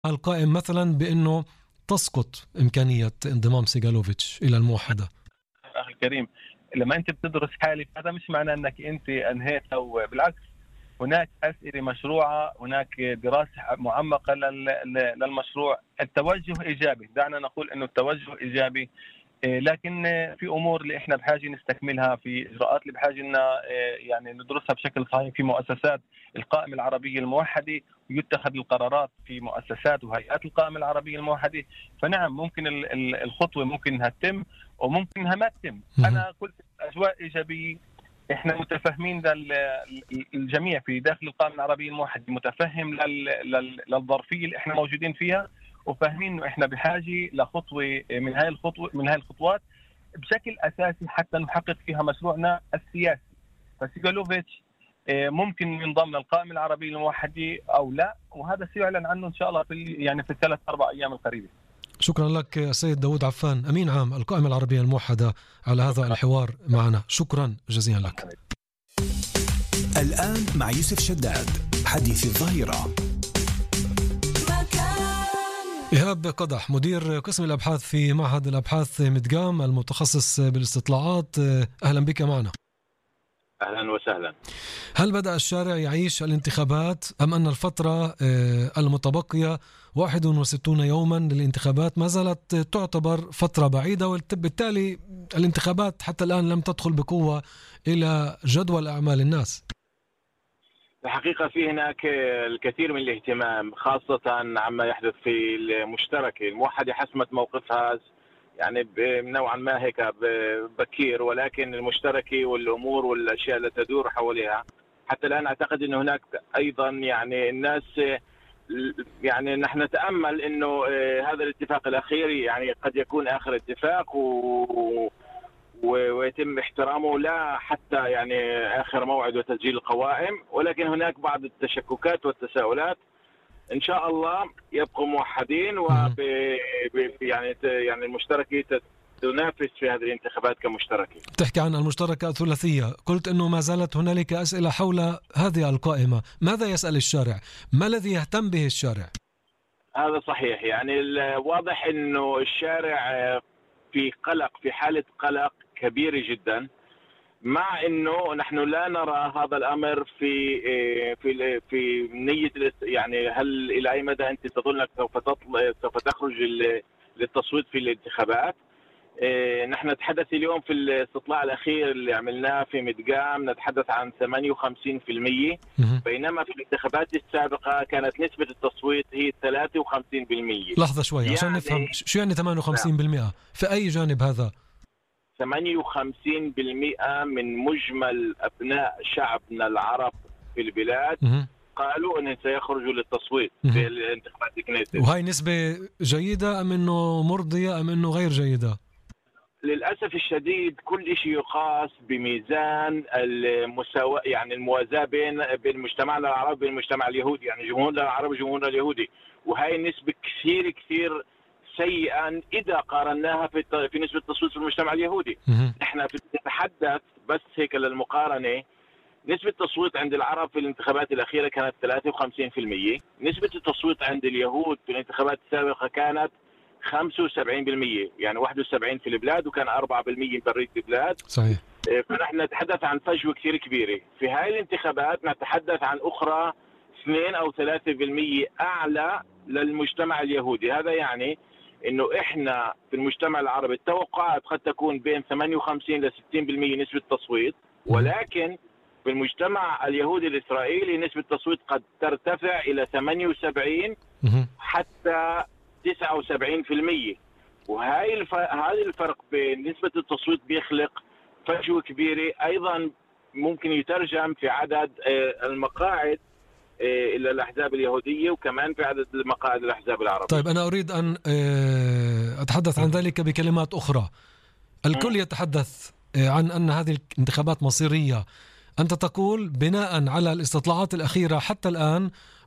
القائم مثلا بأنه تسقط إمكانية انضمام سيغالوفيتش إلى الموحدة؟ أخي الكريم، لما أنت بتدرس حالف هذا مش معناه أنك أنت أنهيت، أو بالعكس هناك أسئلة مشروعة، هناك دراسة معمقة للمشروع. التوجه إيجابي، دعنا نقول أنه التوجه إيجابي، لكن في امور اللي احنا بحاجه نستكملها، في اجراءات اللي بحاجه لنا يعني ندرسها بشكل صحيح في مؤسسات القائمه العربيه الموحده، ويتخذ القرارات في مؤسسات وهيئات القائمه العربيه الموحده. فنعم ممكن الخطوه ممكن انها تتم وممكن انها ما تتم. انا قلت اجواء ايجابيه، احنا متفاهمين الجميع في داخل القائمه العربيه الموحده متفهم للظرفيه اللي احنا موجودين فيها، وفاهمين انه احنا بحاجه لخطوه من هاي الخطوات بشكل اساسي حتى نحقق فيها مشروعنا السياسي. فسيغالوفيتش ممكن ينضم للقائمه العربيه الموحده او لا، وهذا سيعلن عنه ان شاء الله في 3-4 ايام القريبه. شكرا لك السيد داود عفان، أمين عام القائمة العربية الموحدة، على هذا الحوار معنا. شكرا جزيلا لك. الآن مع يوسف شداد، حديث الظهيرة. إيهاب قدح، مدير قسم الأبحاث في معهد الأبحاث مدقام المتخصص بالاستطلاعات، أهلا بك معنا. أهلا وسهلا. هل بدأ الشارع يعيش الانتخابات أم أن الفترة المتبقية 61 يوما للانتخابات ما زالت تعتبر فترة بعيدة، وبالتالي الانتخابات حتى الآن لم تدخل بقوة إلى جدول أعمال الناس؟ الحقيقة في هناك الكثير من الاهتمام، خاصة عما يحدث في المشتركة. الموحدة حسمت موقفها يعني نوعا ما هيك بكير، ولكن المشتركة والأمور والأشياء التي تدور حولها حتى الآن أعتقد أن هناك أيضا يعني الناس، يعني نحن نتأمل أنه هذا الاتفاق الأخير يعني قد يكون آخر اتفاق ويتم احترامه لا حتى يعني آخر موعد وتسجيل القوائم، ولكن هناك بعض التشككات والتساؤلات. إن شاء الله يبقوا موحدين يعني المشتركة تنافس في هذه الانتخابات كمشتركة. تحكي عن المشتركة الثلاثية، قلت أنه ما زالت هنالك أسئلة حول هذه القائمة. ماذا يسأل الشارع؟ ما الذي يهتم به الشارع؟ هذا صحيح، يعني واضح أنه الشارع في قلق، في حالة قلق كبيرة جدا، مع انه نحن لا نرى هذا الامر في نية، يعني هل الى اي مدى انت تظن سوف تخرج للتصويت في الانتخابات؟ نحن نتحدث اليوم في الاستطلاع الاخير اللي عملناه في مدقام نتحدث عن 58%، بينما في الانتخابات السابقة كانت نسبة التصويت هي 53%. لحظة شوي يعني عشان نفهم شو يعني 58%؟ في اي جانب هذا؟ 58% من مجمل أبناء شعبنا العرب في البلاد قالوا أنهم سيخرجوا للتصويت في الانتخابات الكنيسة. وهي نسبة جيدة أم أنه مرضية أم أنه غير جيدة؟ للأسف الشديد كل شيء يقاس بميزان المساواة، يعني الموازاة بين مجتمعنا العربي وبين المجتمع اليهودي، يعني جمهورنا العربي وجمهورنا اليهودي، وهي النسبة كثير سيئا إذا قارناها في نسبة التصويت في المجتمع اليهودي. نحن نتحدث بس هيك للمقارنة، نسبة التصويت عند العرب في الانتخابات الأخيرة كانت 53%، نسبة التصويت عند اليهود في الانتخابات السابقة كانت 75%، يعني 71 في البلاد وكان 4% برية البلاد. صحيح. فنحن نتحدث عن فجوة كثير كبيرة. في هاي الانتخابات نتحدث عن أخرى 2 أو 3% أعلى للمجتمع اليهودي. هذا يعني إنه إحنا في المجتمع العربي التوقعات قد تكون بين 58 ل 60% نسبة تصويت، ولكن في المجتمع اليهودي الإسرائيلي نسبة التصويت قد ترتفع إلى 78 حتى 79%. هذا الفرق بين نسبة التصويت بيخلق فجوة كبيرة، أيضا ممكن يترجم في عدد المقاعد إلى الأحزاب اليهودية، وكمان في عدد المقاعد الأحزاب العربية. طيب أنا أريد أن أتحدث عن ذلك بكلمات أخرى. الكل يتحدث عن أن هذه الانتخابات مصيرية. أنت تقول بناء على الاستطلاعات الأخيرة حتى الآن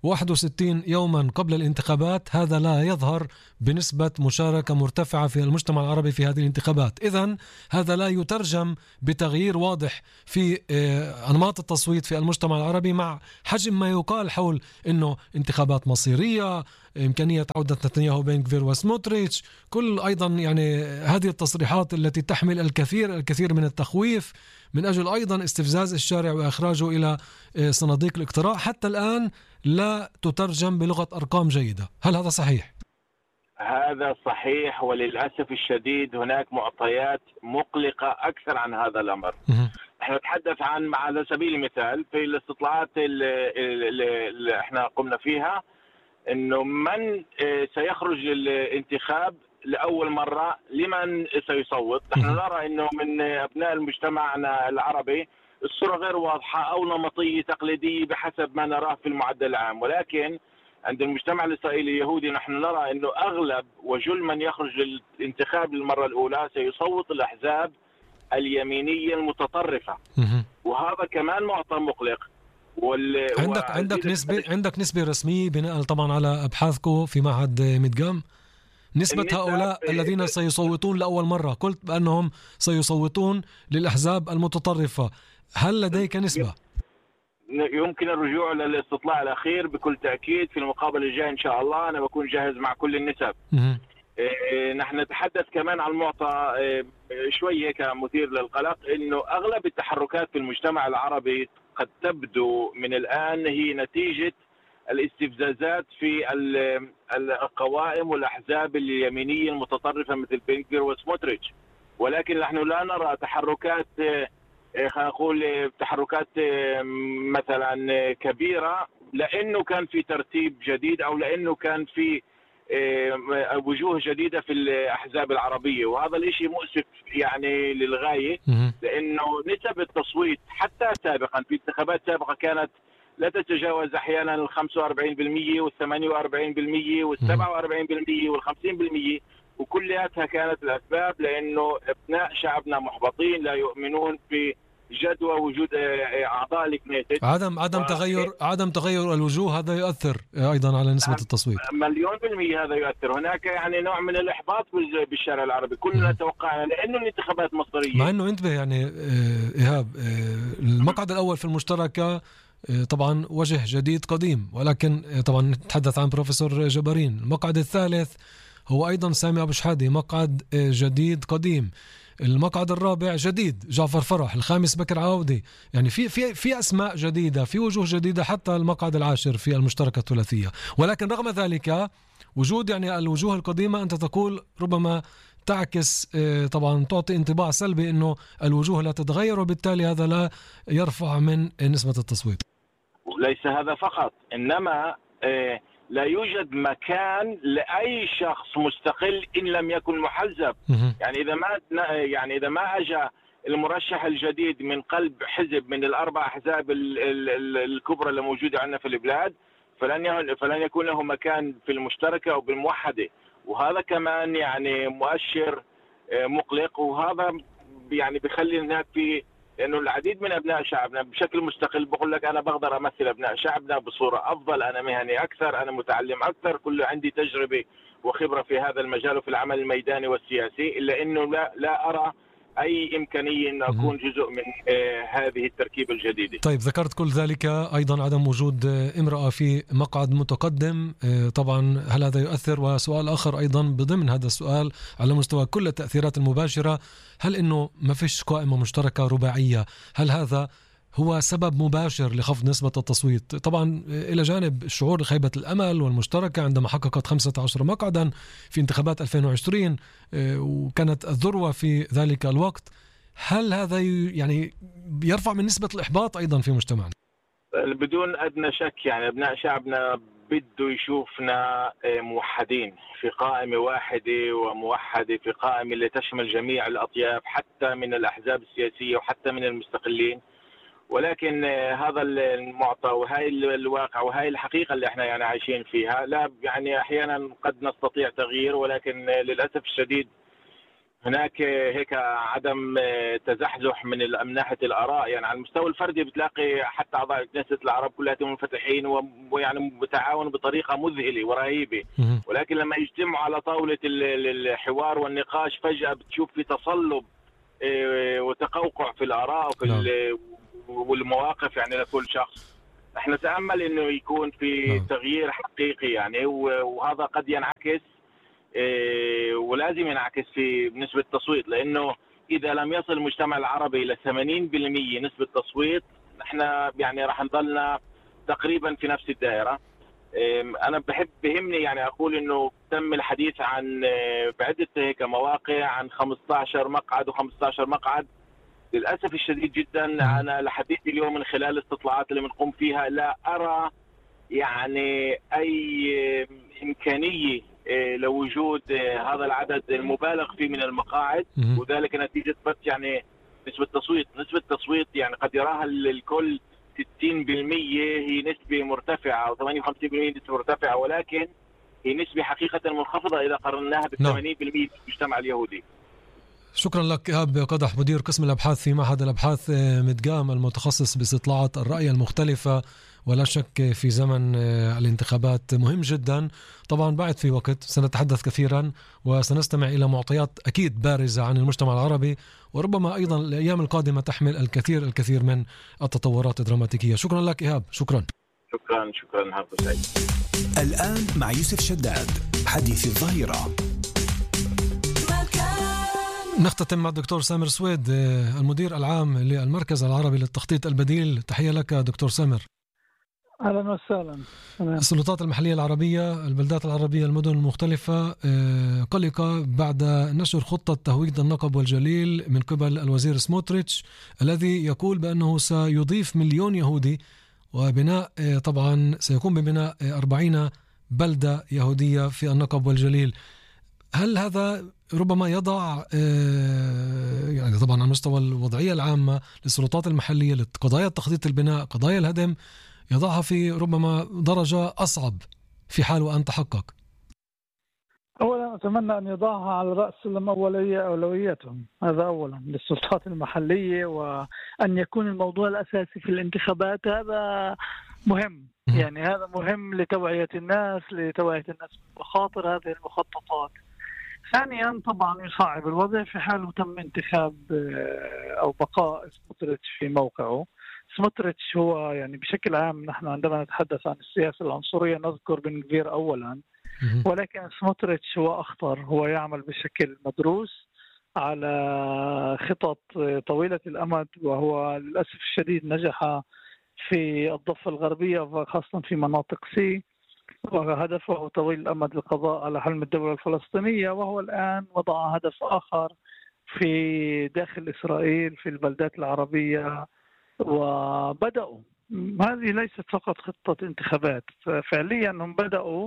61 يوما قبل الانتخابات، هذا لا يظهر بنسبة مشاركة مرتفعة في المجتمع العربي في هذه الانتخابات. إذن هذا لا يترجم بتغيير واضح في أنماط التصويت في المجتمع العربي، مع حجم ما يقال حول أنه انتخابات مصيرية، إمكانية عودة نتنياهو بن غفير وسموتريتش، كل أيضا يعني هذه التصريحات التي تحمل الكثير من التخويف من أجل أيضا استفزاز الشارع وإخراجه إلى صناديق الاقتراع، حتى الآن لا تترجم بلغة أرقام جيدة. هل هذا صحيح؟ هذا صحيح، وللأسف الشديد هناك معطيات مقلقة أكثر عن هذا الأمر. احنا نتحدث عن على سبيل المثال في الاستطلاعات اللي احنا قمنا فيها، انه من سيخرج للانتخاب لأول مرة، لمن سيصوت. نحن نرى انه من ابناء مجتمعنا العربي الصورة غير واضحة أو نمطية تقليدية بحسب ما نراه في المعدل العام، ولكن عند المجتمع الإسرائيلي اليهودي نحن نرى أنه أغلب وجل من يخرج للانتخاب للمرة الأولى سيصوت الأحزاب اليمينية المتطرفة، وهذا كمان معطى مقلق. عندك نسبة رسمية بناء طبعا على أبحاثكم في معهد مدقام؟ نسبة هؤلاء الذين سيصوتون لأول مرة، قلت بأنهم سيصوتون للأحزاب المتطرفة، هل لديك نسبة؟ يمكن الرجوع للاستطلاع الأخير بكل تأكيد. في المقابلة الجاية إن شاء الله أنا بكون جاهز مع كل النسب. نحن نتحدث كمان عن معطى شوية كمثير للقلق، إنه أغلب التحركات في المجتمع العربي قد تبدو من الآن هي نتيجة الاستفزازات في القوائم والأحزاب اليمينية المتطرفة مثل بن غفير وسموتريتش، ولكن نحن لا نرى تحركات خلينا نقول تحركات مثلا كبيرة، لأنه كان في ترتيب جديد أو لأنه كان في وجوه جديدة في الأحزاب العربية، وهذا الإشي مؤسف يعني للغاية، لأنه نسب التصويت حتى سابقا في انتخابات سابقة كانت لا تتجاوز أحيانا 45% 48% 47% 50%، وكلياتها كانت الأسباب لأنه أبناء شعبنا محبطين، لا يؤمنون في جدوى وجود أعضاء الكنيست. عدم تغير الوجوه هذا يؤثر أيضا على نسبة التصويت. 100% هذا يؤثر. هناك يعني نوع من الإحباط بالشارع العربي، كلنا توقعنا لأنه الانتخابات مصيرية. مع أنه انتبه يعني إيهاب، المقعد الأول في المشتركة طبعا وجه جديد قديم، ولكن طبعا نتحدث عن بروفيسور جبارين. المقعد الثالث هو أيضا سامي أبو شحادة، مقعد جديد قديم. المقعد الرابع جديد جعفر فرح، الخامس بكر عودي، يعني في أسماء جديدة، في وجوه جديدة، حتى المقعد العاشر في المشتركة الثلاثية. ولكن رغم ذلك وجود يعني الوجوه القديمة أنت تقول ربما تعكس طبعا تعطي انطباع سلبي إنه الوجوه لا تتغير، وبالتالي هذا لا يرفع من نسبة التصويت. ليس هذا فقط، إنما لا يوجد مكان لأي شخص مستقل إن لم يكن محزب. يعني إذا ما أجا المرشح الجديد من قلب حزب من الأربع أحزاب الكبرى اللي موجودة عندنا في البلاد، فلن يكون له مكان في المشتركة أو بالموحدة، وهذا كمان يعني مؤشر مقلق. وهذا يعني بيخلي هناك في، لأنه العديد من أبناء شعبنا بشكل مستقل بقول لك أنا بقدر أمثل أبناء شعبنا بصورة أفضل، أنا مهني أكثر، أنا متعلم أكثر، كله عندي تجربة وخبرة في هذا المجال وفي العمل الميداني والسياسي، إلا أنه لا أرى أي إمكانية أن أكون جزء من هذه التركيبة الجديدة. طيب، ذكرت كل ذلك، أيضا عدم وجود امرأة في مقعد متقدم، طبعا هل هذا يؤثر؟ وسؤال آخر أيضا بضمن هذا السؤال على مستوى كل التأثيرات المباشرة، هل إنه ما فيش قائمة مشتركة رباعية، هل هذا هو سبب مباشر لخفض نسبة التصويت؟ طبعا إلى جانب شعور خيبة الأمل والمشتركة عندما حققت 15 مقعدا في انتخابات 2020 وكانت الذروة في ذلك الوقت، هل هذا يعني يرفع من نسبة الإحباط أيضا في مجتمعنا؟ بدون أدنى شك، يعني أبناء شعبنا بده يشوفنا موحدين في قائمة واحدة وموحدة، في قائمة اللي تشمل جميع الأطياف حتى من الأحزاب السياسية وحتى من المستقلين. ولكن هذا المعطى وهاي الواقع وهاي الحقيقة اللي احنا يعني عايشين فيها، لا يعني احيانا قد نستطيع تغيير، ولكن للأسف الشديد هناك هيك عدم تزحزح من ناحيه الاراء. يعني على المستوى الفردي بتلاقي حتى اعضاء كنيسه العرب كلها منفتحين ويعني بتعاونوا بطريقه مذهله ورهيبه، ولكن لما يجتمعوا على طاوله الحوار والنقاش فجاه بتشوف في تصلب وتقوقع في الاراء والمواقف يعني لكل شخص. احنا نتامل انه يكون في تغيير حقيقي يعني، وهذا قد ينعكس ولازم ينعكس في نسبة التصويت، لأنه إذا لم يصل المجتمع العربي إلى 80% نسبة تصويت نحن يعني راح نضلنا تقريبا في نفس الدائرة. أنا بهمني يعني أقول إنه تم الحديث عن بعدة هيك مواقع عن 15 مقعد و15 مقعد. للأسف الشديد جدا أنا لحديث اليوم من خلال الاستطلاعات اللي بنقوم فيها لا أرى يعني أي إمكانية لوجود هذا العدد المبالغ فيه من المقاعد، وذلك نتيجة بس يعني نسبة تصويت يعني قد يراها الكل 60% هي نسبة مرتفعة أو 58% نسبة مرتفعة، ولكن هي نسبة حقيقة منخفضة إذا قارناها بال 80% من المجتمع اليهودي. شكرا لك إيهاب قدح، مدير قسم الأبحاث في معهد الأبحاث مدقام المتخصص باستطلاعات الرأي المختلفة. ولا شك في زمن الانتخابات مهم جدا، طبعا بعد في وقت سنتحدث كثيرا وسنستمع إلى معطيات أكيد بارزة عن المجتمع العربي، وربما أيضا الأيام القادمة تحمل الكثير من التطورات الدراماتيكية. شكرا لك إيهاب. شكرا نهار سعيد. الآن مع يوسف شداد حديث الظهيرة. نختتم مع الدكتور سامر سويد المدير العام للمركز العربي للتخطيط البديل. تحية لك دكتور سامر. أهلا وسهلا. السلطات المحلية العربية، البلدات العربية، المدن المختلفة قلقة بعد نشر خطة تهويد النقب والجليل من قبل الوزير سموتريتش الذي يقول بأنه سيضيف 1,000,000 يهودي، وبناء طبعا سيكون ببناء 40 بلدة يهودية في النقب والجليل. هل هذا ربما يضع يعني طبعا على مستوى الوضعية العامة للسلطات المحلية لقضايا تخطيط البناء، قضايا الهدم، يضعها في ربما درجة أصعب في حال وأن تحقق؟ أولا أتمنى أن يضعها على رأس أولوياتهم، هذا أولا للسلطات المحلية، وأن يكون الموضوع الأساسي في الانتخابات. هذا مهم، يعني هذا مهم لتوعية الناس من مخاطر هذه المخططات. ثانيا طبعا يصعب الوضع في حال تم انتخاب أو بقاء سموتريتش في موقعه. سموتريتش هو يعني بشكل عام نحن عندما نتحدث عن السياسة العنصرية نذكر بن غفير أولا، ولكن سموتريتش هو أخطر، هو يعمل بشكل مدروس على خطط طويلة الأمد، وهو للأسف الشديد نجح في الضفة الغربية وخاصة في مناطق سي، وهدفه طويل الأمد للقضاء على حلم الدولة الفلسطينية، وهو الآن وضع هدف آخر في داخل إسرائيل في البلدات العربية. وبدأوا، هذه ليست فقط خطة انتخابات، فعليا هم بدأوا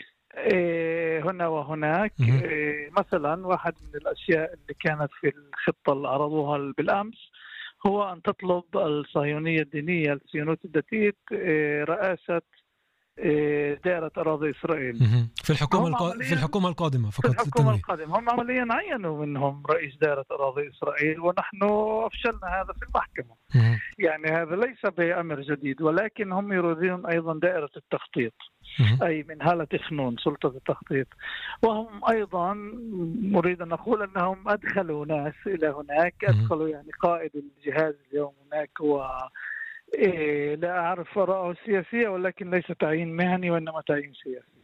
هنا وهناك. مثلا واحد من الأشياء اللي كانت في الخطة اللي عرضوها بالأمس هو أن تطلب الصهيونية الدينية الصهيونية الدتية رئاسة دائرة أراضي إسرائيل في الحكومة القادمة. فقط في الحكومة القادمة هم عمليا عينوا منهم رئيس دائرة أراضي إسرائيل، ونحن أفشلنا هذا في المحكمة. يعني هذا ليس بأمر جديد، ولكن هم يريدون أيضا دائرة التخطيط، أي من هالة خنون سلطة التخطيط. وهم أيضا أريد أن أقول أنهم أدخلوا ناس إلى هناك، أدخلوا يعني قائد الجهاز اليوم هناك هو لا أعرف آراءه السياسية، ولكن ليس تعيين مهني وإنما تعيين سياسي.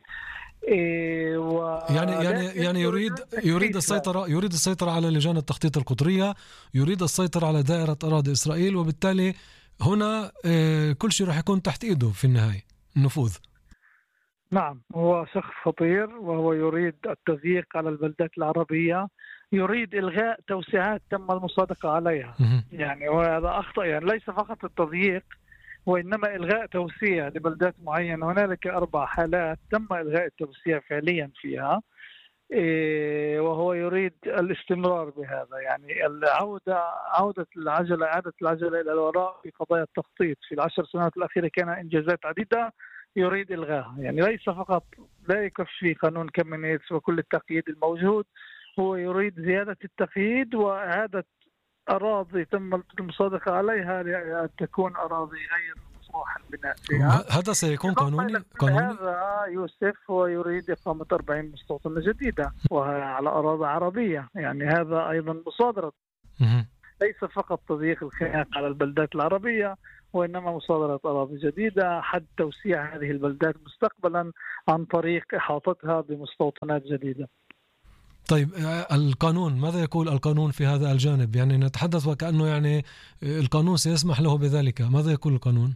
يعني يريد السيطرة على لجان التخطيط القطرية، يريد السيطرة على دائرة أراضي إسرائيل، وبالتالي هنا كل شيء راح يكون تحت إيده في النهاية، النفوذ. نعم، هو شخص خطير، وهو يريد التضييق على البلدات العربية، يريد إلغاء توسعات تم المصادقة عليها. يعني وهذا أخطأ، يعني ليس فقط التضييق وإنما إلغاء توسيع لبلدات معينة. هنالك 4 حالات تم إلغاء التوسيع فعليا فيها، وهو يريد الاستمرار بهذا، يعني إعادة العجلة إلى الوراء في قضايا التخطيط. في ال10 سنوات الأخيرة كان إنجازات عديدة يريد إلغاها، يعني ليس فقط لا يكفي قانون كامينيتس وكل التقييد الموجود، هو يريد زيادة التقييد وإعادة أراضي تم المصادقة عليها لأن تكون أراضي غير مصلوح البناء فيها. هذا سيكون قانوني؟ هذا يوسف هو يريد إقامة 40 مستوطنة جديدة وعلى أراضي عربية، يعني هذا أيضا مصادرة، ليس فقط تضييق الخناق على البلدات العربية وإنما مصادرة أراضي جديدة، حد توسيع هذه البلدات مستقبلا عن طريق إحاطتها بمستوطنات جديدة. طيب القانون، ماذا يقول القانون في هذا الجانب؟ يعني نتحدث وكأنه يعني القانون سيسمح له بذلك، ماذا يقول القانون؟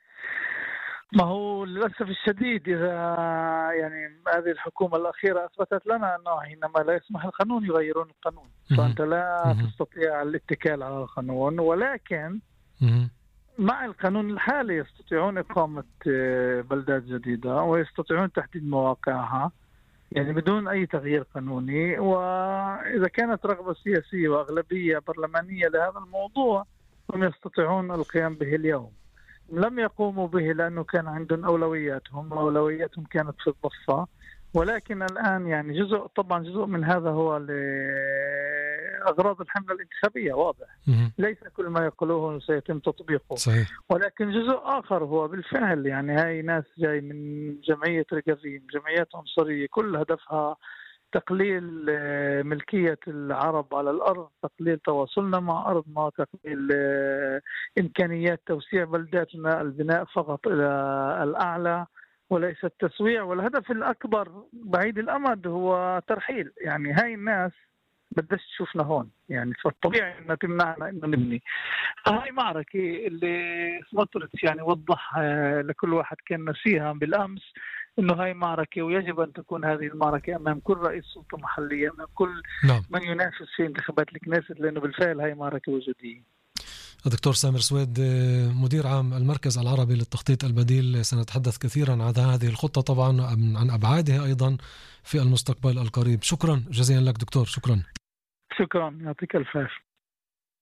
ما هو للأسف الشديد إذا يعني هذه الحكومة الأخيرة أثبتت لنا أنه حينما لا يسمح القانون يغيرون القانون، فأنت لا تستطيع الاتكال على القانون، ولكن مع القانون الحالي يستطيعون إقامة بلدات جديدة ويستطيعون تحديد مواقعها يعني بدون أي تغيير قانوني، وإذا كانت رغبة سياسية وأغلبية برلمانية لهذا الموضوع هم يستطيعون القيام به اليوم. لم يقوموا به لأنه كان عندهم أولوياتهم كانت في الضفة، ولكن الآن يعني جزء من هذا هو لأغراض الحملة الانتخابية واضح. ليس كل ما يقولوه سيتم تطبيقه. صحيح. ولكن جزء آخر هو بالفعل يعني هاي ناس جاي من جمعية رقابيين، جمعيات عنصرية كل هدفها تقليل ملكية العرب على الأرض، تقليل تواصلنا مع أرضنا، تقليل إمكانيات توسيع بلداتنا، البناء فقط إلى الأعلى وليس التسويع. والهدف الأكبر بعيد الأمد هو ترحيل. يعني هاي الناس بدش تشوفنا هون، يعني فالطبيعي أن تمنعنا أن نبني. هاي معركة اللي سموتريتش يعني وضح لكل واحد كان نسيها بالأمس إنه هاي معركة ويجب أن تكون هذه المعركة أمام كل رئيس سلطة محلية، أمام كل من ينافس في انتخابات الكنيست، لأنه بالفعل هاي معركة وجودية. الدكتور سامر سويد مدير عام المركز العربي للتخطيط البديل، سنتحدث كثيرا عن هذه الخطة طبعا عن أبعادها أيضا في المستقبل القريب. شكرا جزيلا لك دكتور. شكرا يعطيك الف عافية.